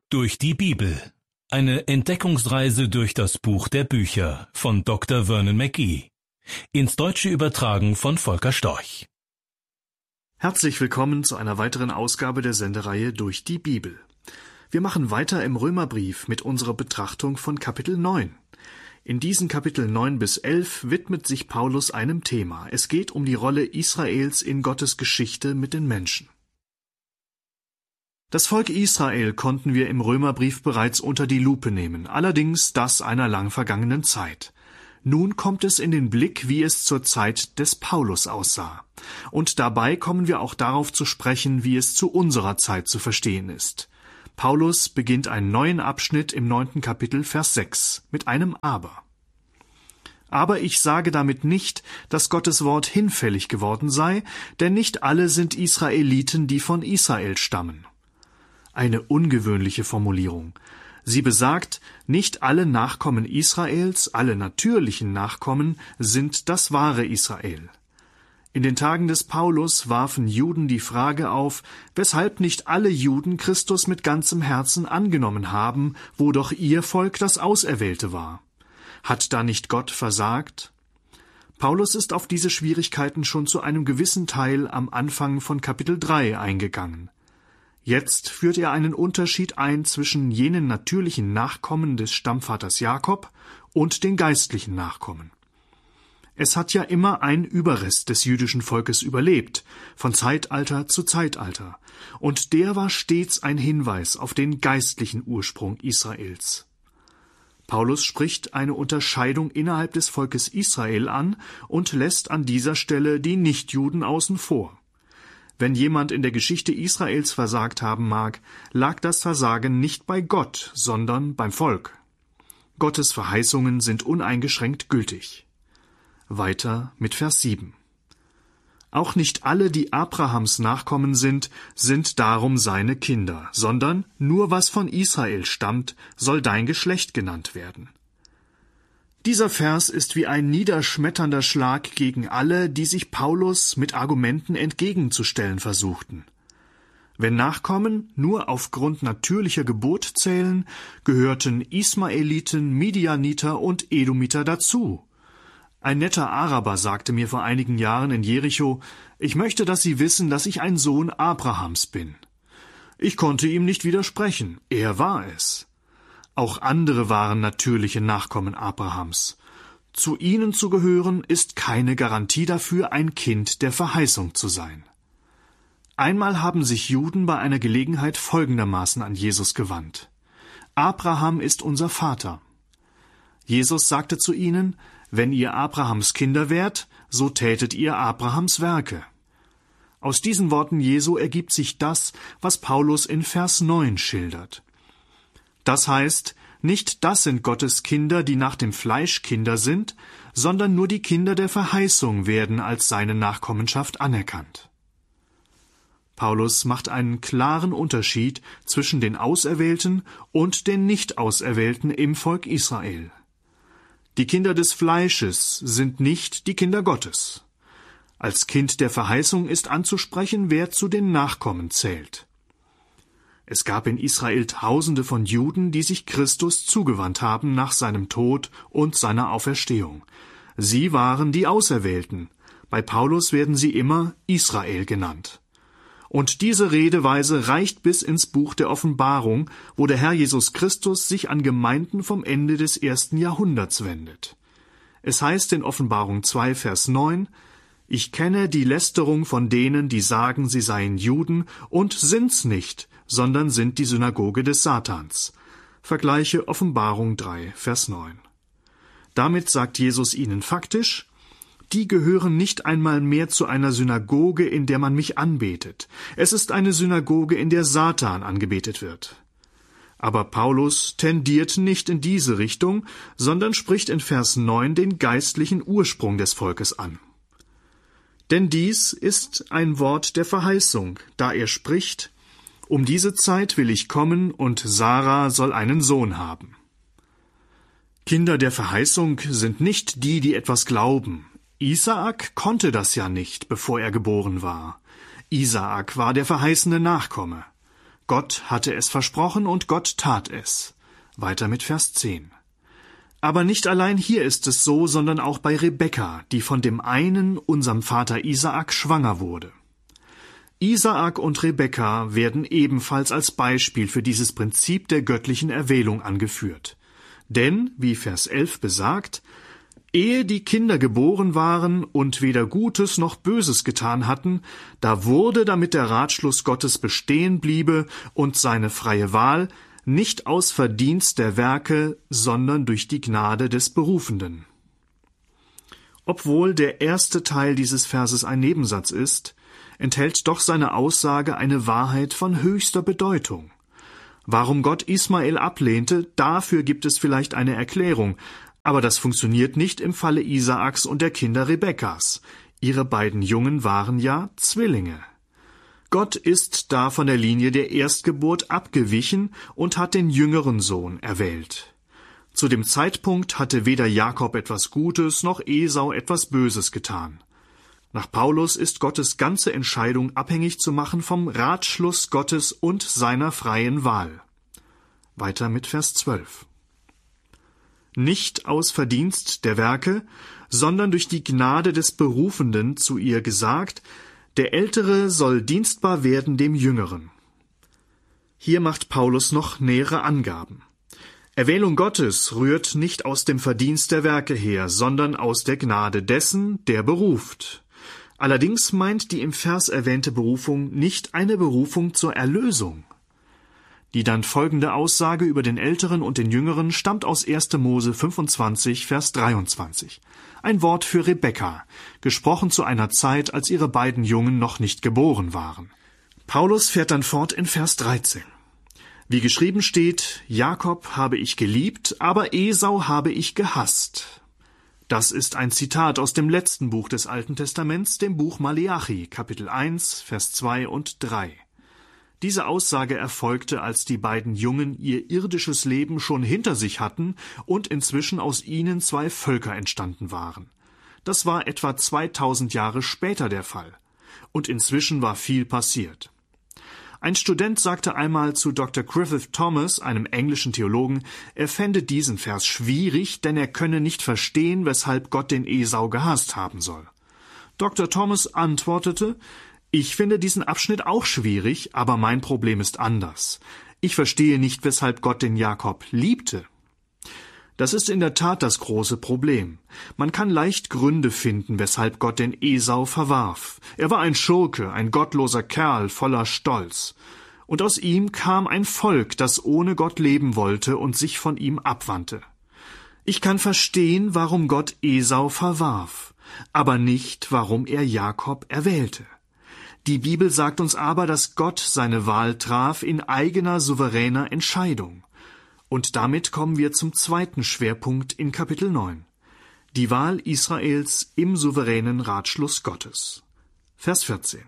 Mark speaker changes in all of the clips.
Speaker 1: Durch die Bibel. Eine Entdeckungsreise durch das Buch der Bücher von Dr. Vernon McGee. Ins Deutsche übertragen von Volker Storch.
Speaker 2: Herzlich willkommen zu einer weiteren Ausgabe der Sendereihe Durch die Bibel. Wir machen weiter im Römerbrief mit unserer Betrachtung von Kapitel 9. In diesen Kapitel 9 bis 11 widmet sich Paulus einem Thema. Es geht um die Rolle Israels in Gottes Geschichte mit den Menschen. Das Volk Israel konnten wir im Römerbrief bereits unter die Lupe nehmen, allerdings das einer lang vergangenen Zeit. Nun kommt es in den Blick, wie es zur Zeit des Paulus aussah. Und dabei kommen wir auch darauf zu sprechen, wie es zu unserer Zeit zu verstehen ist. Paulus beginnt einen neuen Abschnitt im 9. Kapitel, Vers 6, mit einem Aber. Aber ich sage damit nicht, dass Gottes Wort hinfällig geworden sei, denn nicht alle sind Israeliten, die von Israel stammen. Eine ungewöhnliche Formulierung. Sie besagt, nicht alle Nachkommen Israels, alle natürlichen Nachkommen, sind das wahre Israel. In den Tagen des Paulus warfen Juden die Frage auf, weshalb nicht alle Juden Christus mit ganzem Herzen angenommen haben, wo doch ihr Volk das Auserwählte war. Hat da nicht Gott versagt? Paulus ist auf diese Schwierigkeiten schon zu einem gewissen Teil am Anfang von Kapitel 3 eingegangen. Jetzt führt er einen Unterschied ein zwischen jenen natürlichen Nachkommen des Stammvaters Jakob und den geistlichen Nachkommen. Es hat ja immer ein Überrest des jüdischen Volkes überlebt, von Zeitalter zu Zeitalter, und der war stets ein Hinweis auf den geistlichen Ursprung Israels. Paulus spricht eine Unterscheidung innerhalb des Volkes Israel an und lässt an dieser Stelle die Nichtjuden außen vor. Wenn jemand in der Geschichte Israels versagt haben mag, lag das Versagen nicht bei Gott, sondern beim Volk. Gottes Verheißungen sind uneingeschränkt gültig. Weiter mit Vers 7. Auch nicht alle, die Abrahams Nachkommen sind darum seine Kinder, sondern nur was von Israel stammt, soll dein Geschlecht genannt werden. Dieser Vers ist wie ein niederschmetternder Schlag gegen alle, die sich Paulus mit Argumenten entgegenzustellen versuchten. Wenn Nachkommen nur aufgrund natürlicher Geburt zählen, gehörten Ismaeliten, Midianiter und Edomiter dazu. Ein netter Araber sagte mir vor einigen Jahren in Jericho, ich möchte, dass Sie wissen, dass ich ein Sohn Abrahams bin. Ich konnte ihm nicht widersprechen, er war es. Auch andere waren natürliche Nachkommen Abrahams. Zu ihnen zu gehören, ist keine Garantie dafür, ein Kind der Verheißung zu sein. Einmal haben sich Juden bei einer Gelegenheit folgendermaßen an Jesus gewandt. Abraham ist unser Vater. Jesus sagte zu ihnen, wenn ihr Abrahams Kinder wärt, so tätet ihr Abrahams Werke. Aus diesen Worten Jesu ergibt sich das, was Paulus in Vers 9 schildert. Das heißt, nicht das sind Gottes Kinder, die nach dem Fleisch Kinder sind, sondern nur die Kinder der Verheißung werden als seine Nachkommenschaft anerkannt. Paulus macht einen klaren Unterschied zwischen den Auserwählten und den Nicht-Auserwählten im Volk Israel. Die Kinder des Fleisches sind nicht die Kinder Gottes. Als Kind der Verheißung ist anzusprechen, wer zu den Nachkommen zählt. Es gab in Israel Tausende von Juden, die sich Christus zugewandt haben nach seinem Tod und seiner Auferstehung. Sie waren die Auserwählten. Bei Paulus werden sie immer Israel genannt. Und diese Redeweise reicht bis ins Buch der Offenbarung, wo der Herr Jesus Christus sich an Gemeinden vom Ende des 1. Jahrhunderts wendet. Es heißt in Offenbarung 2, Vers 9, Ich kenne die Lästerung von denen, die sagen, sie seien Juden und sind's nicht, sondern sind die Synagoge des Satans. Vergleiche Offenbarung 3, Vers 9. Damit sagt Jesus ihnen faktisch, die gehören nicht einmal mehr zu einer Synagoge, in der man mich anbetet. Es ist eine Synagoge, in der Satan angebetet wird. Aber Paulus tendiert nicht in diese Richtung, sondern spricht in Vers 9 den geistlichen Ursprung des Volkes an. Denn dies ist ein Wort der Verheißung, da er spricht, um diese Zeit will ich kommen, und Sarah soll einen Sohn haben. Kinder der Verheißung sind nicht die, die etwas glauben. Isaak konnte das ja nicht, bevor er geboren war. Isaak war der verheißene Nachkomme. Gott hatte es versprochen und Gott tat es. Weiter mit Vers 10. Aber nicht allein hier ist es so, sondern auch bei Rebekka, die von dem einen, unserem Vater Isaak, schwanger wurde. Isaak und Rebekka werden ebenfalls als Beispiel für dieses Prinzip der göttlichen Erwählung angeführt. Denn, wie Vers 11 besagt, ehe die Kinder geboren waren und weder Gutes noch Böses getan hatten, da wurde, damit der Ratschluss Gottes bestehen bliebe und seine freie Wahl, nicht aus Verdienst der Werke, sondern durch die Gnade des Berufenden. Obwohl der erste Teil dieses Verses ein Nebensatz ist, enthält doch seine Aussage eine Wahrheit von höchster Bedeutung. Warum Gott Ismael ablehnte, dafür gibt es vielleicht eine Erklärung, aber das funktioniert nicht im Falle Isaaks und der Kinder Rebekkas. Ihre beiden Jungen waren ja Zwillinge. Gott ist da von der Linie der Erstgeburt abgewichen und hat den jüngeren Sohn erwählt. Zu dem Zeitpunkt hatte weder Jakob etwas Gutes noch Esau etwas Böses getan. Nach Paulus ist Gottes ganze Entscheidung abhängig zu machen vom Ratschluss Gottes und seiner freien Wahl. Weiter mit Vers 12. Nicht aus Verdienst der Werke, sondern durch die Gnade des Berufenden zu ihr gesagt, der Ältere soll dienstbar werden dem Jüngeren. Hier macht Paulus noch nähere Angaben. Erwählung Gottes rührt nicht aus dem Verdienst der Werke her, sondern aus der Gnade dessen, der beruft. Allerdings meint die im Vers erwähnte Berufung nicht eine Berufung zur Erlösung. Die dann folgende Aussage über den Älteren und den Jüngeren stammt aus 1. Mose 25, Vers 23. Ein Wort für Rebekka, gesprochen zu einer Zeit, als ihre beiden Jungen noch nicht geboren waren. Paulus fährt dann fort in Vers 13. Wie geschrieben steht, Jakob habe ich geliebt, aber Esau habe ich gehasst. Das ist ein Zitat aus dem letzten Buch des Alten Testaments, dem Buch Maleachi, Kapitel 1, Vers 2 und 3. Diese Aussage erfolgte, als die beiden Jungen ihr irdisches Leben schon hinter sich hatten und inzwischen aus ihnen zwei Völker entstanden waren. Das war etwa 2000 Jahre später der Fall. Und inzwischen war viel passiert. Ein Student sagte einmal zu Dr. Griffith Thomas, einem englischen Theologen, er fände diesen Vers schwierig, denn er könne nicht verstehen, weshalb Gott den Esau gehasst haben soll. Dr. Thomas antwortete, ich finde diesen Abschnitt auch schwierig, aber mein Problem ist anders. Ich verstehe nicht, weshalb Gott den Jakob liebte. Das ist in der Tat das große Problem. Man kann leicht Gründe finden, weshalb Gott den Esau verwarf. Er war ein Schurke, ein gottloser Kerl voller Stolz. Und aus ihm kam ein Volk, das ohne Gott leben wollte und sich von ihm abwandte. Ich kann verstehen, warum Gott Esau verwarf, aber nicht, warum er Jakob erwählte. Die Bibel sagt uns aber, dass Gott seine Wahl traf in eigener souveräner Entscheidung. Und damit kommen wir zum zweiten Schwerpunkt in Kapitel 9. Die Wahl Israels im souveränen Ratschluss Gottes. Vers 14.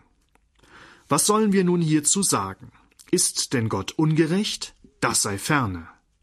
Speaker 2: Was sollen wir nun hierzu sagen? Ist denn Gott ungerecht? Das sei ferne.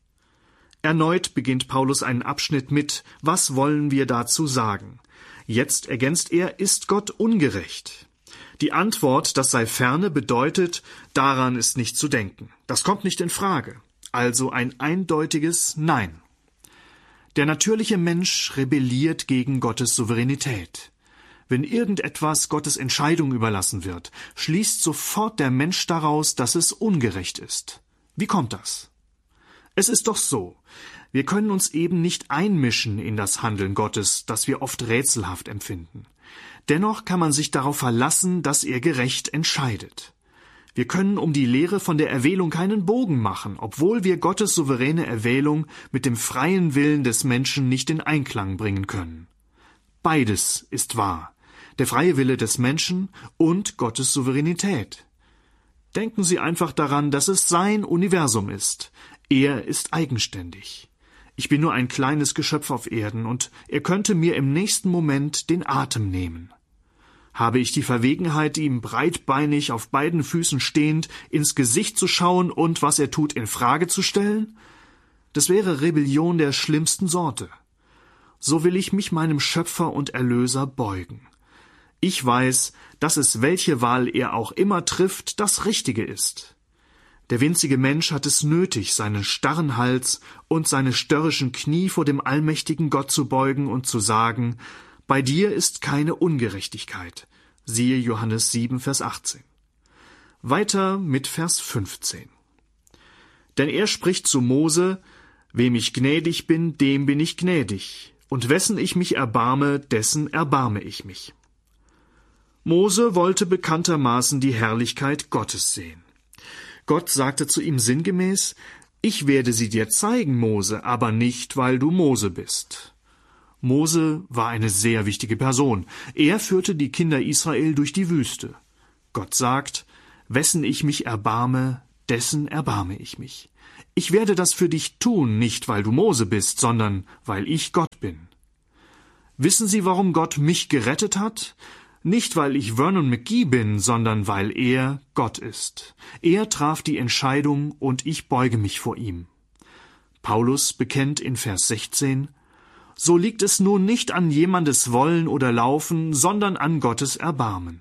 Speaker 2: Erneut beginnt Paulus einen Abschnitt mit, was wollen wir dazu sagen? Jetzt ergänzt er, ist Gott ungerecht? Die Antwort, das sei ferne, bedeutet, daran ist nicht zu denken. Das kommt nicht in Frage. Also ein eindeutiges Nein. Der natürliche Mensch rebelliert gegen Gottes Souveränität. Wenn irgendetwas Gottes Entscheidung überlassen wird, schließt sofort der Mensch daraus, dass es ungerecht ist. Wie kommt das? Es ist doch so, wir können uns eben nicht einmischen in das Handeln Gottes, das wir oft rätselhaft empfinden. Dennoch kann man sich darauf verlassen, dass er gerecht entscheidet. Wir können um die Lehre von der Erwählung keinen Bogen machen, obwohl wir Gottes souveräne Erwählung mit dem freien Willen des Menschen nicht in Einklang bringen können. Beides ist wahr, der freie Wille des Menschen und Gottes Souveränität. Denken Sie einfach daran, dass es sein Universum ist. Er ist eigenständig. Ich bin nur ein kleines Geschöpf auf Erden und er könnte mir im nächsten Moment den Atem nehmen. Habe ich die Verwegenheit, ihm breitbeinig auf beiden Füßen stehend ins Gesicht zu schauen und was er tut in Frage zu stellen? Das wäre Rebellion der schlimmsten Sorte. So will ich mich meinem Schöpfer und Erlöser beugen. Ich weiß, dass es, welche Wahl er auch immer trifft, das Richtige ist. Der winzige Mensch hat es nötig, seinen starren Hals und seine störrischen Knie vor dem allmächtigen Gott zu beugen und zu sagen, bei dir ist keine Ungerechtigkeit. Siehe Johannes 7, Vers 18. Weiter mit Vers 15. Denn er spricht zu Mose, wem ich gnädig bin, dem bin ich gnädig, und wessen ich mich erbarme, dessen erbarme ich mich. Mose wollte bekanntermaßen die Herrlichkeit Gottes sehen. Gott sagte zu ihm sinngemäß, ich werde sie dir zeigen, Mose, aber nicht, weil du Mose bist. Mose war eine sehr wichtige Person. Er führte die Kinder Israel durch die Wüste. Gott sagt, wessen ich mich erbarme, dessen erbarme ich mich. Ich werde das für dich tun, nicht weil du Mose bist, sondern weil ich Gott bin. Wissen Sie, warum Gott mich gerettet hat? Nicht, weil ich Vernon McGee bin, sondern weil er Gott ist. Er traf die Entscheidung und ich beuge mich vor ihm. Paulus bekennt in Vers 16, so liegt es nun nicht an jemandes Wollen oder Laufen, sondern an Gottes Erbarmen.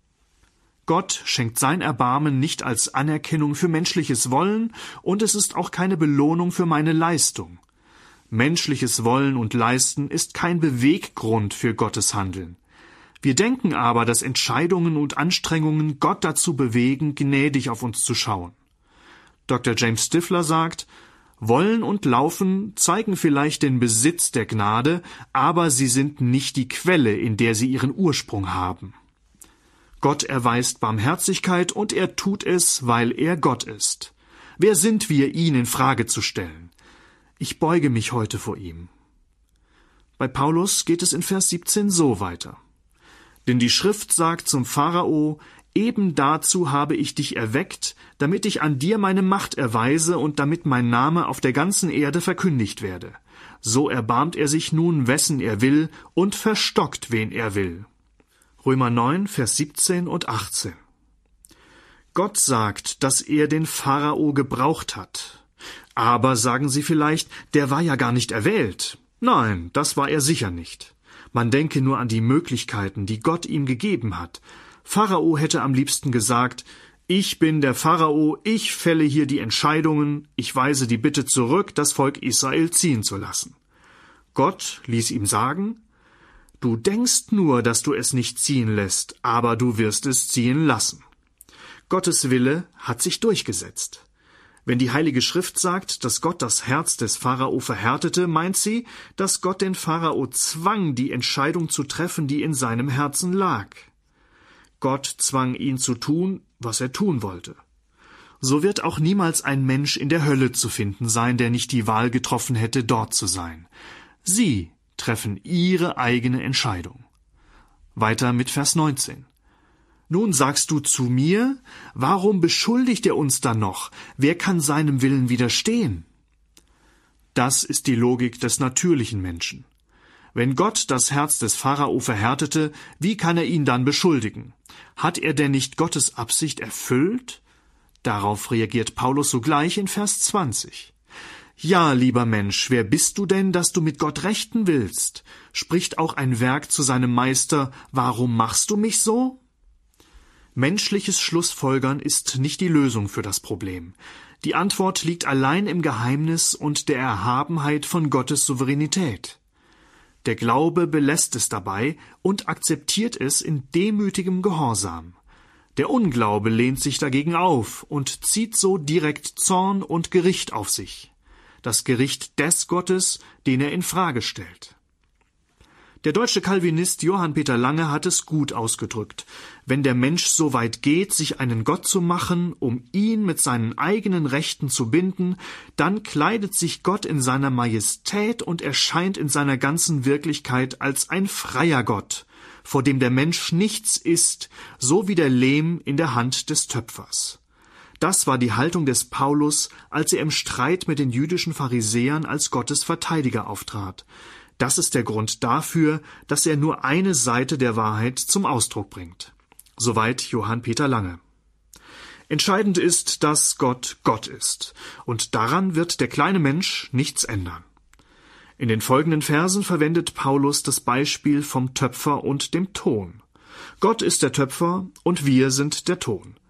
Speaker 2: Gott schenkt sein Erbarmen nicht als Anerkennung für menschliches Wollen und es ist auch keine Belohnung für meine Leistung. Menschliches Wollen und Leisten ist kein Beweggrund für Gottes Handeln. Wir denken aber, dass Entscheidungen und Anstrengungen Gott dazu bewegen, gnädig auf uns zu schauen. Dr. James Stifler sagt, Wollen und Laufen zeigen vielleicht den Besitz der Gnade, aber sie sind nicht die Quelle, in der sie ihren Ursprung haben. Gott erweist Barmherzigkeit und er tut es, weil er Gott ist. Wer sind wir, ihn in Frage zu stellen? Ich beuge mich heute vor ihm. Bei Paulus geht es in Vers 17 so weiter. Denn die Schrift sagt zum Pharao, eben dazu habe ich dich erweckt, damit ich an dir meine Macht erweise und damit mein Name auf der ganzen Erde verkündigt werde. So erbarmt er sich nun, wessen er will, und verstockt, wen er will. Römer 9, Vers 17 und 18. Gott sagt, dass er den Pharao gebraucht hat. Aber, sagen Sie vielleicht, der war ja gar nicht erwählt. Nein, das war er sicher nicht. Man denke nur an die Möglichkeiten, die Gott ihm gegeben hat. Pharao hätte am liebsten gesagt, ich bin der Pharao, ich fälle hier die Entscheidungen, ich weise die Bitte zurück, das Volk Israel ziehen zu lassen. Gott ließ ihm sagen, du denkst nur, dass du es nicht ziehen lässt, aber du wirst es ziehen lassen. Gottes Wille hat sich durchgesetzt. Wenn die Heilige Schrift sagt, dass Gott das Herz des Pharao verhärtete, meint sie, dass Gott den Pharao zwang, die Entscheidung zu treffen, die in seinem Herzen lag. Gott zwang ihn zu tun, was er tun wollte. So wird auch niemals ein Mensch in der Hölle zu finden sein, der nicht die Wahl getroffen hätte, dort zu sein. Sie treffen ihre eigene Entscheidung. Weiter mit Vers 19. Nun sagst du zu mir, warum beschuldigt er uns dann noch? Wer kann seinem Willen widerstehen? Das ist die Logik des natürlichen Menschen. Wenn Gott das Herz des Pharao verhärtete, wie kann er ihn dann beschuldigen? Hat er denn nicht Gottes Absicht erfüllt? Darauf reagiert Paulus sogleich in Vers 20. Ja, lieber Mensch, wer bist du denn, dass du mit Gott rechten willst? Spricht auch ein Werk zu seinem Meister, warum machst du mich so? Menschliches Schlussfolgern ist nicht die Lösung für das Problem. Die Antwort liegt allein im Geheimnis und der Erhabenheit von Gottes Souveränität. Der Glaube belässt es dabei und akzeptiert es in demütigem Gehorsam. Der Unglaube lehnt sich dagegen auf und zieht so direkt Zorn und Gericht auf sich. Das Gericht des Gottes, den er in Frage stellt. Der deutsche Calvinist Johann Peter Lange hat es gut ausgedrückt. Wenn der Mensch so weit geht, sich einen Gott zu machen, um ihn mit seinen eigenen Rechten zu binden, dann kleidet sich Gott in seiner Majestät und erscheint in seiner ganzen Wirklichkeit als ein freier Gott, vor dem der Mensch nichts ist, so wie der Lehm in der Hand des Töpfers. Das war die Haltung des Paulus, als er im Streit mit den jüdischen Pharisäern als Gottes Verteidiger auftrat. Das ist der Grund dafür, dass er nur eine Seite der Wahrheit zum Ausdruck bringt. Soweit Johann Peter Lange. Entscheidend ist, dass Gott Gott ist, und daran wird der kleine Mensch nichts ändern. In den folgenden Versen verwendet Paulus das Beispiel vom Töpfer und dem Ton. Gott ist der Töpfer und wir sind der Ton.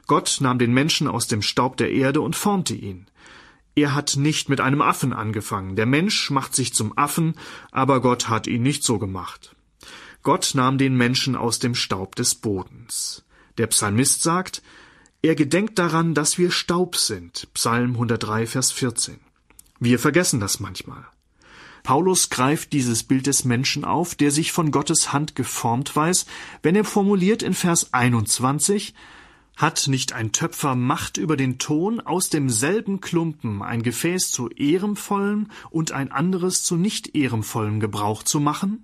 Speaker 2: Gott nahm den Menschen aus dem Staub der Erde und formte ihn. Er hat nicht mit einem Affen angefangen. Der Mensch macht sich zum Affen, aber Gott hat ihn nicht so gemacht. Gott nahm den Menschen aus dem Staub des Bodens. Der Psalmist sagt, er gedenkt daran, dass wir Staub sind. Psalm 103, Vers 14. Wir vergessen das manchmal. Paulus greift dieses Bild des Menschen auf, der sich von Gottes Hand geformt weiß, wenn er formuliert in Vers 21, hat nicht ein Töpfer Macht über den Ton, aus demselben Klumpen ein Gefäß zu ehremvollem und ein anderes zu nicht ehremvollem Gebrauch zu machen?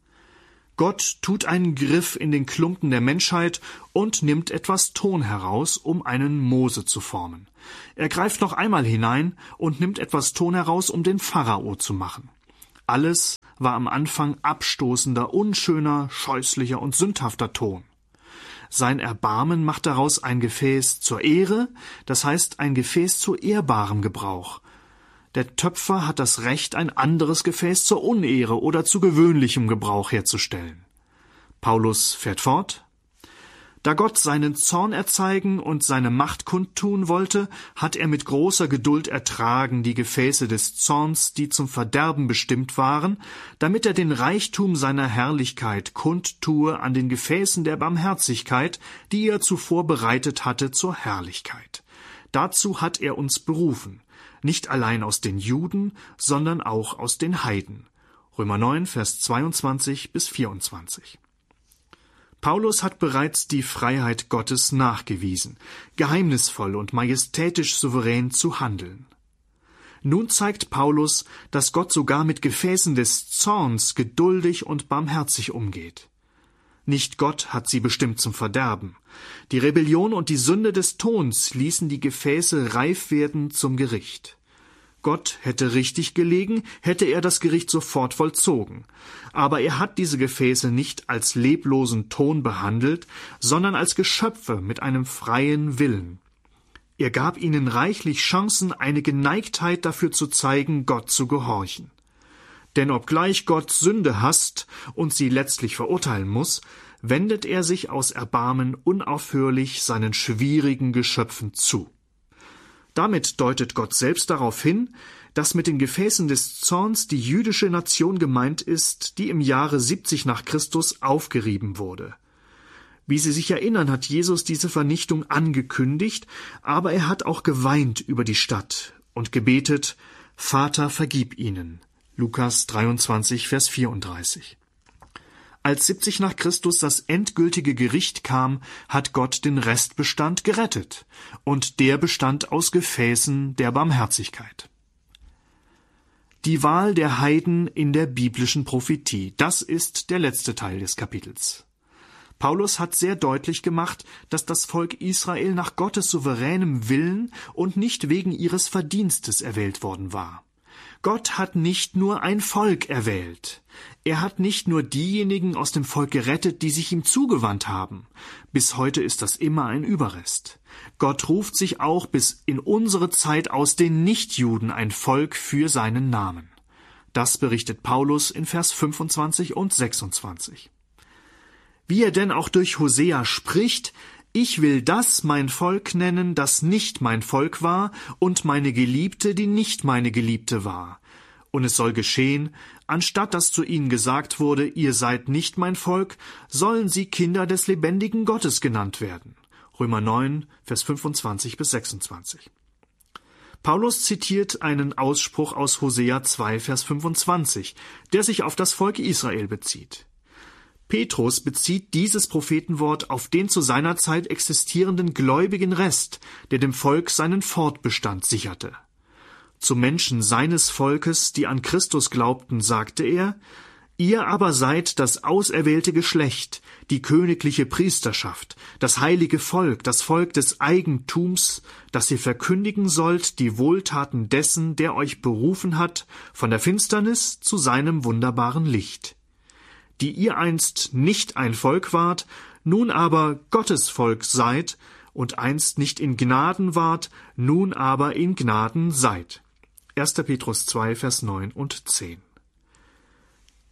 Speaker 2: Gott tut einen Griff in den Klumpen der Menschheit und nimmt etwas Ton heraus, um einen Mose zu formen. Er greift noch einmal hinein und nimmt etwas Ton heraus, um den Pharao zu machen. Alles war am Anfang abstoßender, unschöner, scheußlicher und sündhafter Ton. Sein Erbarmen macht daraus ein Gefäß zur Ehre, das heißt ein Gefäß zu ehrbarem Gebrauch. Der Töpfer hat das Recht, ein anderes Gefäß zur Unehre oder zu gewöhnlichem Gebrauch herzustellen. Paulus fährt fort. Da Gott seinen Zorn erzeigen und seine Macht kundtun wollte, hat er mit großer Geduld ertragen die Gefäße des Zorns, die zum Verderben bestimmt waren, damit er den Reichtum seiner Herrlichkeit kundtue an den Gefäßen der Barmherzigkeit, die er zuvor bereitet hatte zur Herrlichkeit. Dazu hat er uns berufen, nicht allein aus den Juden, sondern auch aus den Heiden. Römer 9, Vers 22 bis 24. Paulus hat bereits die Freiheit Gottes nachgewiesen, geheimnisvoll und majestätisch souverän zu handeln. Nun zeigt Paulus, dass Gott sogar mit Gefäßen des Zorns geduldig und barmherzig umgeht. Nicht Gott hat sie bestimmt zum Verderben. Die Rebellion und die Sünde des Tons ließen die Gefäße reif werden zum Gericht. Gott hätte richtig gelegen, hätte er das Gericht sofort vollzogen. Aber er hat diese Gefäße nicht als leblosen Ton behandelt, sondern als Geschöpfe mit einem freien Willen. Er gab ihnen reichlich Chancen, eine Geneigtheit dafür zu zeigen, Gott zu gehorchen. Denn obgleich Gott Sünde hasst und sie letztlich verurteilen muss, wendet er sich aus Erbarmen unaufhörlich seinen schwierigen Geschöpfen zu. Damit deutet Gott selbst darauf hin, dass mit den Gefäßen des Zorns die jüdische Nation gemeint ist, die im Jahre 70 nach Christus aufgerieben wurde. Wie Sie sich erinnern, hat Jesus diese Vernichtung angekündigt, aber er hat auch geweint über die Stadt und gebetet, Vater, vergib ihnen. Lukas 23, Vers 34. Als 70 nach Christus das endgültige Gericht kam, hat Gott den Restbestand gerettet, und der bestand aus Gefäßen der Barmherzigkeit. Die Wahl der Heiden in der biblischen Prophetie, das ist der letzte Teil des Kapitels. Paulus hat sehr deutlich gemacht, dass das Volk Israel nach Gottes souveränem Willen und nicht wegen ihres Verdienstes erwählt worden war. Gott hat nicht nur ein Volk erwählt. Er hat nicht nur diejenigen aus dem Volk gerettet, die sich ihm zugewandt haben. Bis heute ist das immer ein Überrest. Gott ruft sich auch bis in unsere Zeit aus den Nichtjuden ein Volk für seinen Namen. Das berichtet Paulus in Vers 25 und 26. Wie er denn auch durch Hosea spricht, ich will das mein Volk nennen, das nicht mein Volk war, und meine Geliebte, die nicht meine Geliebte war. Und es soll geschehen, anstatt dass zu ihnen gesagt wurde, ihr seid nicht mein Volk, sollen sie Kinder des lebendigen Gottes genannt werden. Römer 9, Vers 25 bis 26. Paulus zitiert einen Ausspruch aus Hosea 2, Vers 25, der sich auf das Volk Israel bezieht. Petrus bezieht dieses Prophetenwort auf den zu seiner Zeit existierenden gläubigen Rest, der dem Volk seinen Fortbestand sicherte. Zu Menschen seines Volkes, die an Christus glaubten, sagte er, ihr aber seid das auserwählte Geschlecht, die königliche Priesterschaft, das heilige Volk, das Volk des Eigentums, das ihr verkündigen sollt die Wohltaten dessen, der euch berufen hat, von der Finsternis zu seinem wunderbaren Licht. Die ihr einst nicht ein Volk wart, nun aber Gottes Volk seid, und einst nicht in Gnaden wart, nun aber in Gnaden seid. 1. Petrus 2, Vers 9 und 10.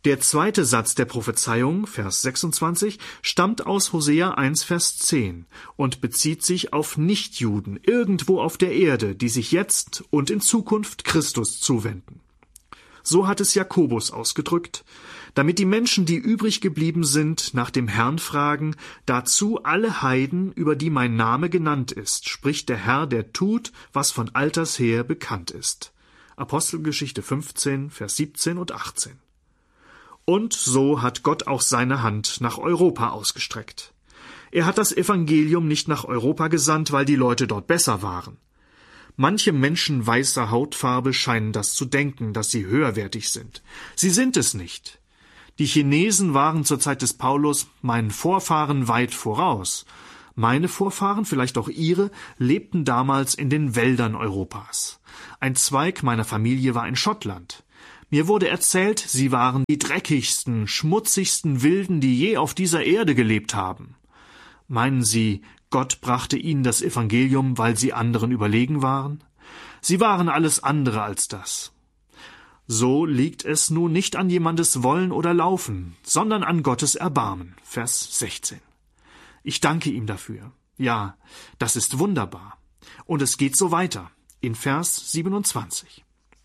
Speaker 2: Der zweite Satz der Prophezeiung, Vers 26, stammt aus Hosea 1, Vers 10 und bezieht sich auf Nichtjuden irgendwo auf der Erde, die sich jetzt und in Zukunft Christus zuwenden. So hat es Jakobus ausgedrückt: Damit die Menschen, die übrig geblieben sind, nach dem Herrn fragen, dazu alle Heiden, über die mein Name genannt ist, spricht der Herr, der tut, was von alters her bekannt ist. Apostelgeschichte 15, Vers 17 und 18. Und so hat Gott auch seine Hand nach Europa ausgestreckt. Er hat das Evangelium nicht nach Europa gesandt, weil die Leute dort besser waren. Manche Menschen weißer Hautfarbe scheinen das zu denken, dass sie höherwertig sind. Sie sind es nicht. Die Chinesen waren zur Zeit des Paulus meinen Vorfahren weit voraus. Meine Vorfahren, vielleicht auch ihre, lebten damals in den Wäldern Europas. Ein Zweig meiner Familie war in Schottland. Mir wurde erzählt, sie waren die dreckigsten, schmutzigsten Wilden, die je auf dieser Erde gelebt haben. Meinen Sie, Gott brachte ihnen das Evangelium, weil sie anderen überlegen waren? Sie waren alles andere als das. So liegt es nun nicht an jemandes Wollen oder Laufen, sondern an Gottes Erbarmen. Vers 16. Ich danke ihm dafür. Ja, das ist wunderbar. Und es geht so weiter, in Vers 27.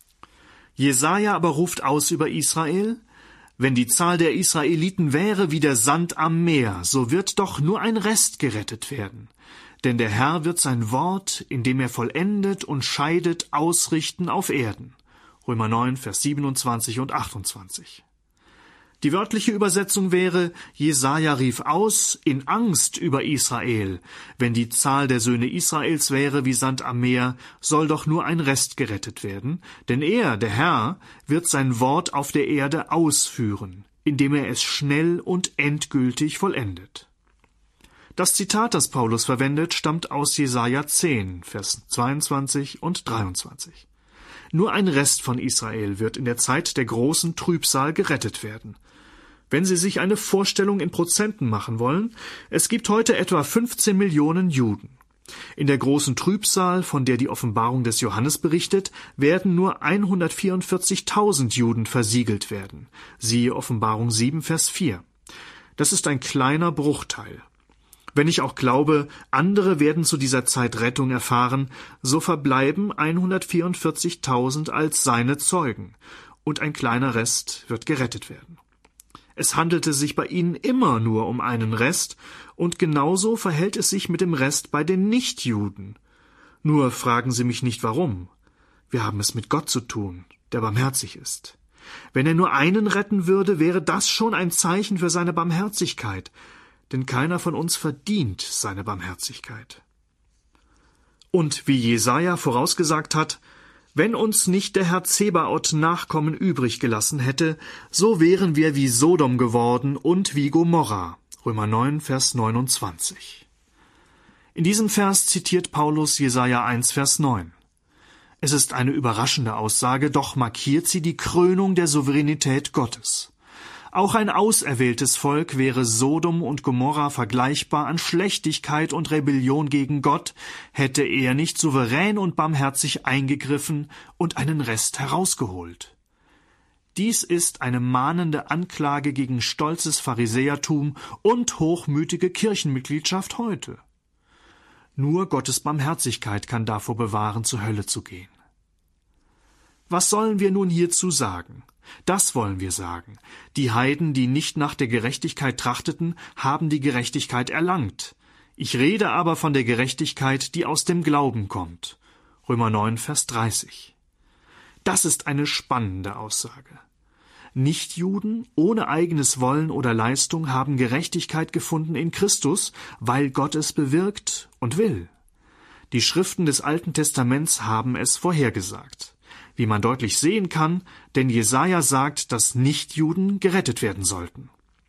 Speaker 2: Jesaja aber ruft aus über Israel: Wenn die Zahl der Israeliten wäre wie der Sand am Meer, so wird doch nur ein Rest gerettet werden. Denn der Herr wird sein Wort, indem er vollendet und scheidet, ausrichten auf Erden. Römer 9, Vers 27 und 28. Die wörtliche Übersetzung wäre: Jesaja rief aus in Angst über Israel. Wenn die Zahl der Söhne Israels wäre wie Sand am Meer, soll doch nur ein Rest gerettet werden. Denn er, der Herr, wird sein Wort auf der Erde ausführen, indem er es schnell und endgültig vollendet. Das Zitat, das Paulus verwendet, stammt aus Jesaja 10, Vers 22 und 23. Nur ein Rest von Israel wird in der Zeit der großen Trübsal gerettet werden. Wenn Sie sich eine Vorstellung in Prozenten machen wollen, es gibt heute etwa 15 Millionen Juden. In der großen Trübsal, von der die Offenbarung des Johannes berichtet, werden nur 144.000 Juden versiegelt werden. Siehe Offenbarung 7, Vers 4. Das ist ein kleiner Bruchteil. Wenn ich auch glaube, andere werden zu dieser Zeit Rettung erfahren, so verbleiben 144.000 als seine Zeugen, und ein kleiner Rest wird gerettet werden. Es handelte sich bei ihnen immer nur um einen Rest, und genauso verhält es sich mit dem Rest bei den Nichtjuden. Nur fragen Sie mich nicht, warum. Wir haben es mit Gott zu tun, der barmherzig ist. Wenn er nur einen retten würde, wäre das schon ein Zeichen für seine Barmherzigkeit, denn keiner von uns verdient seine Barmherzigkeit. Und wie Jesaja vorausgesagt hat: Wenn uns nicht der Herr Zebaoth Nachkommen übrig gelassen hätte, so wären wir wie Sodom geworden und wie Gomorra. Römer 9, Vers 29. In diesem Vers zitiert Paulus Jesaja 1, Vers 9. Es ist eine überraschende Aussage, doch markiert sie die Krönung der Souveränität Gottes. Auch ein auserwähltes Volk wäre Sodom und Gomorra vergleichbar an Schlechtigkeit und Rebellion gegen Gott, hätte er nicht souverän und barmherzig eingegriffen und einen Rest herausgeholt. Dies ist eine mahnende Anklage gegen stolzes Pharisäertum und hochmütige Kirchenmitgliedschaft heute. Nur Gottes Barmherzigkeit kann davor bewahren, zur Hölle zu gehen. Was sollen wir nun hierzu sagen? Das wollen wir sagen: Die Heiden, die nicht nach der Gerechtigkeit trachteten, haben die Gerechtigkeit erlangt. Ich rede aber von der Gerechtigkeit, die aus dem Glauben kommt. Römer 9, Vers 30. Das ist eine spannende Aussage. Nichtjuden ohne eigenes Wollen oder Leistung haben Gerechtigkeit gefunden in Christus, weil Gott es bewirkt und will. Die Schriften des Alten Testaments haben es vorhergesagt. Wie man deutlich sehen kann, denn Jesaja sagt, dass Nichtjuden gerettet werden sollten.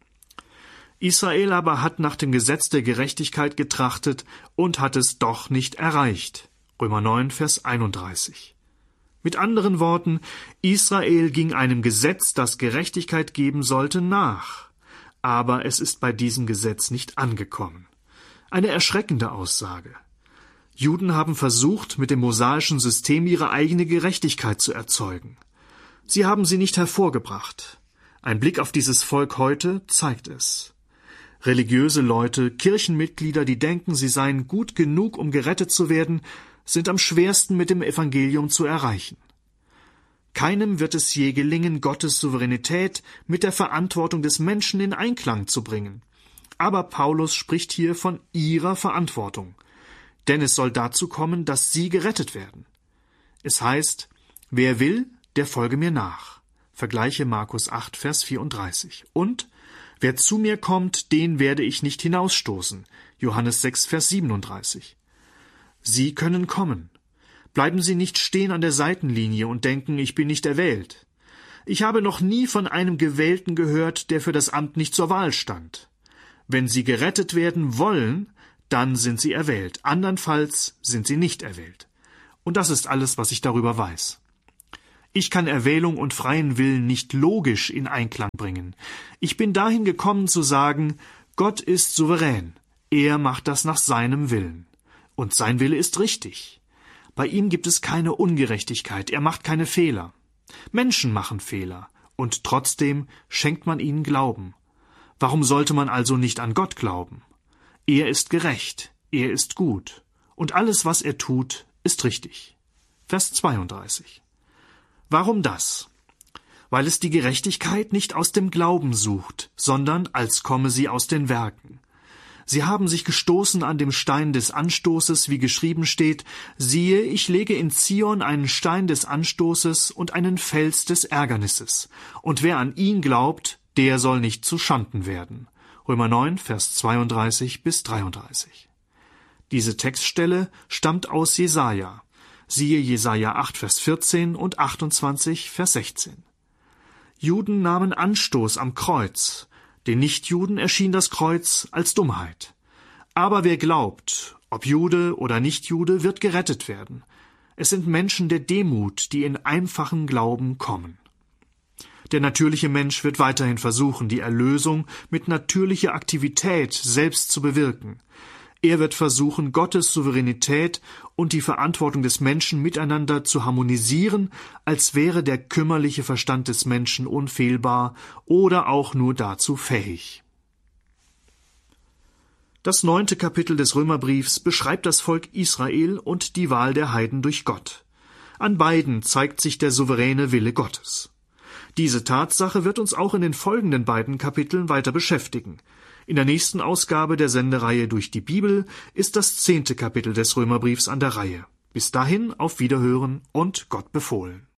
Speaker 2: Israel aber hat nach dem Gesetz der Gerechtigkeit getrachtet und hat es doch nicht erreicht. Römer 9, Vers 31. Mit anderen Worten, Israel ging einem Gesetz, das Gerechtigkeit geben sollte, nach. Aber es ist bei diesem Gesetz nicht angekommen. Eine erschreckende Aussage. Juden haben versucht, mit dem mosaischen System ihre eigene Gerechtigkeit zu erzeugen. Sie haben sie nicht hervorgebracht. Ein Blick auf dieses Volk heute zeigt es. Religiöse Leute, Kirchenmitglieder, die denken, sie seien gut genug, um gerettet zu werden, sind am schwersten mit dem Evangelium zu erreichen. Keinem wird es je gelingen, Gottes Souveränität mit der Verantwortung des Menschen in Einklang zu bringen. Aber Paulus spricht hier von ihrer Verantwortung. Denn es soll dazu kommen, dass sie gerettet werden. Es heißt, wer will, der folge mir nach. Vergleiche Markus 8, Vers 34. Und wer zu mir kommt, den werde ich nicht hinausstoßen. Johannes 6, Vers 37. Sie können kommen. Bleiben Sie nicht stehen an der Seitenlinie und denken, ich bin nicht erwählt. Ich habe noch nie von einem Gewählten gehört, der für das Amt nicht zur Wahl stand. Wenn Sie gerettet werden wollen, dann sind Sie erwählt. Andernfalls sind Sie nicht erwählt. Und das ist alles, was ich darüber weiß. Ich kann Erwählung und freien Willen nicht logisch in Einklang bringen. Ich bin dahin gekommen zu sagen, Gott ist souverän. Er macht das nach seinem Willen. Und sein Wille ist richtig. Bei ihm gibt es keine Ungerechtigkeit, er macht keine Fehler. Menschen machen Fehler, und trotzdem schenkt man ihnen Glauben. Warum sollte man also nicht an Gott glauben? Er ist gerecht, er ist gut, und alles, was er tut, ist richtig. Vers 32. Warum das? Weil es die Gerechtigkeit nicht aus dem Glauben sucht, sondern als komme sie aus den Werken. Sie haben sich gestoßen an dem Stein des Anstoßes, wie geschrieben steht, siehe, ich lege in Zion einen Stein des Anstoßes und einen Fels des Ärgernisses. Und wer an ihn glaubt, der soll nicht zu Schanden werden. Römer 9, Vers 32 bis 33. Diese Textstelle stammt aus Jesaja. Siehe Jesaja 8, Vers 14 und 28, Vers 16. Juden nahmen Anstoß am Kreuz. Den Nichtjuden erschien das Kreuz als Dummheit. Aber wer glaubt, ob Jude oder Nichtjude, wird gerettet werden. Es sind Menschen der Demut, die in einfachen Glauben kommen. Der natürliche Mensch wird weiterhin versuchen, die Erlösung mit natürlicher Aktivität selbst zu bewirken. Er wird versuchen, Gottes Souveränität und die Verantwortung des Menschen miteinander zu harmonisieren, als wäre der kümmerliche Verstand des Menschen unfehlbar oder auch nur dazu fähig. Das 9. Kapitel des Römerbriefs beschreibt das Volk Israel und die Wahl der Heiden durch Gott. An beiden zeigt sich der souveräne Wille Gottes. Diese Tatsache wird uns auch in den folgenden beiden Kapiteln weiter beschäftigen. In der nächsten Ausgabe der Sendereihe Durch die Bibel ist das 10. Kapitel des Römerbriefs an der Reihe. Bis dahin auf Wiederhören und Gott befohlen.